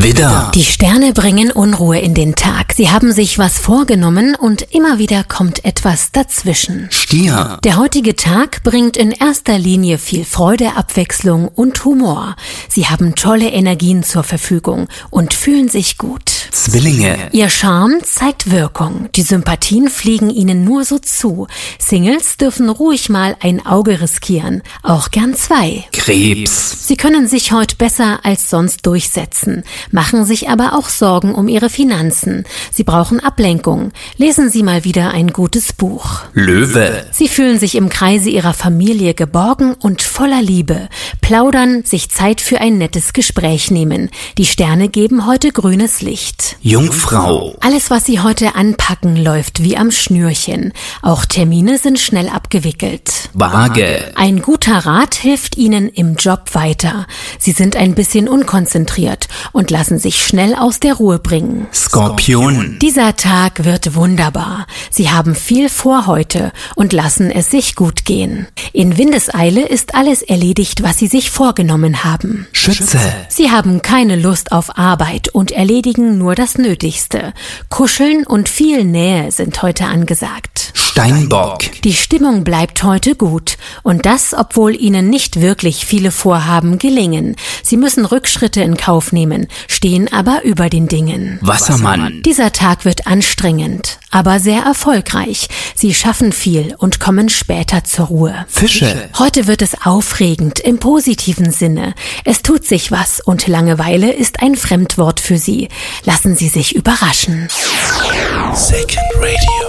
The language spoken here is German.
Widder. Die Sterne bringen Unruhe in den Tag. Sie haben sich was vorgenommen und immer wieder kommt etwas dazwischen. Stier. Der heutige Tag bringt in erster Linie viel Freude, Abwechslung und Humor. Sie haben tolle Energien zur Verfügung und fühlen sich gut. Zwillinge. Ihr Charme zeigt Wirkung. Die Sympathien fliegen ihnen nur so zu. Singles dürfen ruhig mal ein Auge riskieren. Auch gern zwei. Krebs. Sie können sich heute besser als sonst durchsetzen, machen sich aber auch Sorgen um ihre Finanzen. Sie brauchen Ablenkung. Lesen Sie mal wieder ein gutes Buch. Löwe. Sie fühlen sich im Kreise ihrer Familie geborgen und voller Liebe. Plaudern, sich Zeit für ein nettes Gespräch nehmen. Die Sterne geben heute grünes Licht. Jungfrau. Alles, was Sie heute anpacken, läuft wie am Schnürchen. Auch Termine sind schnell abgewickelt. Waage. Ein guter Rat hilft Ihnen im Job weiter. Sie sind ein bisschen unkonzentriert und lassen sich schnell aus der Ruhe bringen. Skorpion. Dieser Tag wird wunderbar. Sie haben viel vor heute und lassen es sich gut gehen. In Windeseile ist alles erledigt, was Sie sich vorgenommen haben. Schütze. Sie haben keine Lust auf Arbeit und erledigen nur das Nötigste. Kuscheln und viel Nähe sind heute angesagt. Steinbock. Die Stimmung bleibt heute gut und das, obwohl Ihnen nicht wirklich viele Vorhaben gelingen. Sie müssen Rückschritte in Kauf nehmen, stehen aber über den Dingen. Wassermann. Dieser Tag wird anstrengend, aber sehr erfolgreich. Sie schaffen viel und kommen später zur Ruhe. Fische. Heute wird es aufregend im positiven Sinne. Es tut sich was und Langeweile ist ein Fremdwort für Sie. Lassen Sie sich überraschen. Second Radio.